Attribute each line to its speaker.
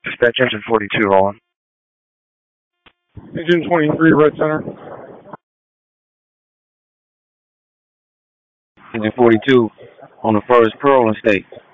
Speaker 1: Dispatch engine 42 rolling.
Speaker 2: Engine 23, Red Center.
Speaker 1: Engine 42 on the first Pearl and State.